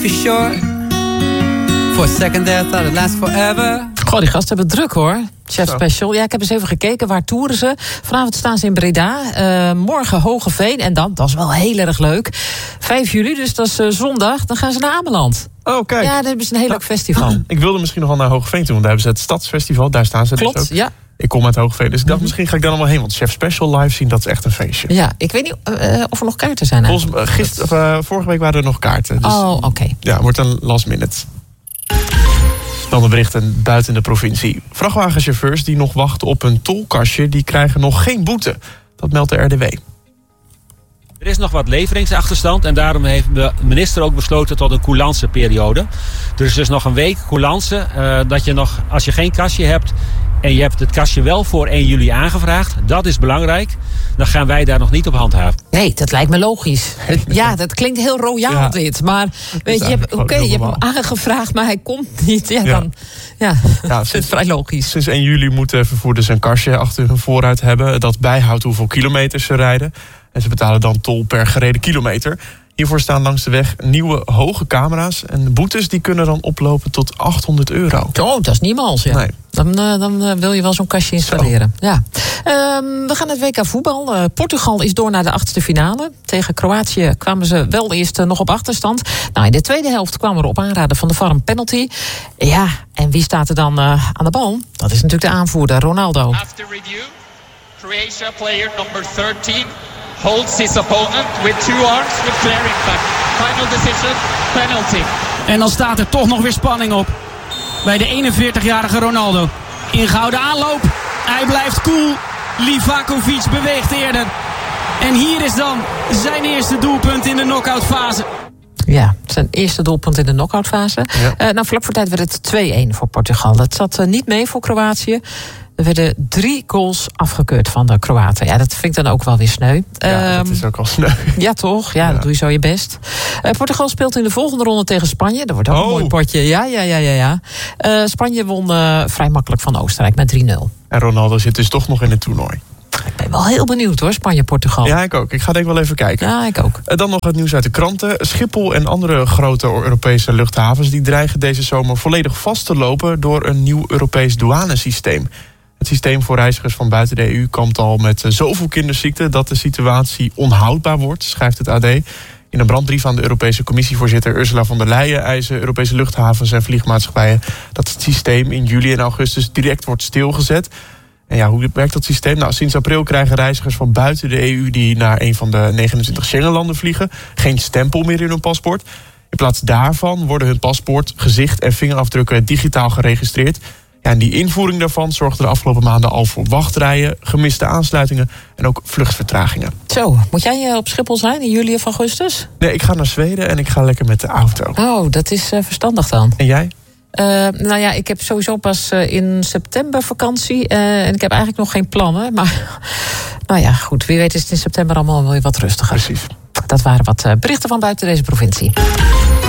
short. For a second there, I thought it lasts forever. Goh, die gasten hebben het druk hoor. Chef Special. Ja, ik heb eens even gekeken. Waar toeren ze? Vanavond staan ze in Breda. Morgen Hogeveen. En dan, dat is wel heel erg leuk, 5 juli, dus dat is zondag. Dan gaan ze naar Ameland. Oh, kijk. Ja, dan hebben ze een heel leuk festival. Ik wilde misschien nog wel naar Hogeveen toe, want daar hebben ze het Stadsfestival. Daar staan ze. Klopt, dus ook. ja. Ik kom uit Hogeveen, dus ik dacht misschien ga ik dan allemaal heen. Want Chef Special live zien, dat is echt een feestje. Ja, ik weet niet of er nog kaarten zijn. Vorige week waren er nog kaarten. Dus, oké. Ja, wordt een last minute. Dan de berichten buiten de provincie. Vrachtwagenchauffeurs die nog wachten op een tolkastje, die krijgen nog geen boete. Dat meldt de RDW. Er is nog wat leveringsachterstand en daarom heeft de minister ook besloten tot een coulanceperiode. Er is dus nog een week coulance dat je nog, als je geen kastje hebt en je hebt het kastje wel voor 1 juli aangevraagd, dat is belangrijk, dan gaan wij daar nog niet op handhaven. Nee, dat lijkt me logisch. Ja, dat klinkt heel royaal dit. Maar weet je, je hebt hem aangevraagd, maar hij komt niet. Dan is het vrij logisch. Sinds 1 juli moeten vervoerders een kastje achter hun voorruit hebben. Dat bijhoudt hoeveel kilometers ze rijden. En ze betalen dan tol per gereden kilometer. Hiervoor staan langs de weg nieuwe hoge camera's. En de boetes die kunnen dan oplopen tot €800. Oh, dat is niemals, ja. Nee. Dan wil je wel zo'n kastje installeren. Ja. We gaan naar het WK voetbal. Portugal is door naar de 8e finale. Tegen Kroatië kwamen ze wel eerst nog op achterstand. Nou, in de tweede helft kwam er op aanraden van de VAR een penalty. Ja, en wie staat er dan aan de bal? Dat is natuurlijk de aanvoerder, Ronaldo. After review, Croatia player number 13... holds his opponent with 2 arms with clear impact. Final decision, penalty. En dan staat er toch nog weer spanning op. Bij de 41-jarige Ronaldo. Ingehouden aanloop. Hij blijft cool. Livakovic beweegt eerder. En hier is dan zijn eerste doelpunt in de knock-outfase. Ja, zijn eerste doelpunt in de knock-outfase. Ja. Vlak voor tijd werd het 2-1 voor Portugal. Dat zat niet mee voor Kroatië. Er werden 3 goals afgekeurd van de Kroaten. Ja, dat vind ik dan ook wel weer sneu. Ja, dat is ook al sneu. Ja, toch? Ja, dat doe je zo je best. Portugal speelt in de volgende ronde tegen Spanje. Dat wordt ook een mooi potje. Ja. Spanje won vrij makkelijk van Oostenrijk met 3-0. En Ronaldo zit dus toch nog in het toernooi. Ik ben wel heel benieuwd hoor, Spanje-Portugal. Ja, ik ook. Ik ga denk wel even kijken. Ja, ik ook. Dan nog het nieuws uit de kranten. Schiphol en andere grote Europese luchthavens die dreigen deze zomer volledig vast te lopen door een nieuw Europees douanesysteem. Het systeem voor reizigers van buiten de EU kampt al met zoveel kinderziekten dat de situatie onhoudbaar wordt, schrijft het AD. In een brandbrief aan de Europese Commissievoorzitter Ursula von der Leyen eisen Europese luchthavens en vliegmaatschappijen dat het systeem in juli en augustus direct wordt stilgezet. En ja, hoe werkt dat systeem? Nou, sinds april krijgen reizigers van buiten de EU die naar een van de 29 Schengenlanden vliegen geen stempel meer in hun paspoort. In plaats daarvan worden hun paspoort, gezicht en vingerafdrukken digitaal geregistreerd. Ja, en die invoering daarvan zorgde de afgelopen maanden al voor wachtrijen, gemiste aansluitingen en ook vluchtvertragingen. Zo, moet jij op Schiphol zijn in juli of augustus? Nee, ik ga naar Zweden en ik ga lekker met de auto. Oh, dat is verstandig dan. En jij? Ik heb sowieso pas in september vakantie. En ik heb eigenlijk nog geen plannen. Maar goed, wie weet is het in september allemaal wel wat rustiger. Precies. Dat waren wat berichten van buiten deze provincie.